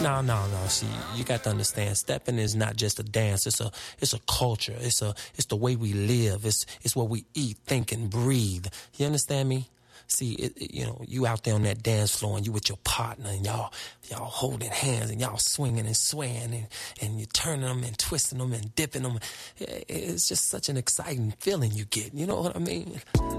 No. See, you got to understand, stepping is not just a dance. It's a culture. It's the way we live. It's what we eat, think, and breathe. You understand me? See, you out there on that dance floor and you with your partner and y'all holding hands and y'all swinging and swaying and you turning them and twisting them and dipping them. It's just such an exciting feeling you get. You know what I mean?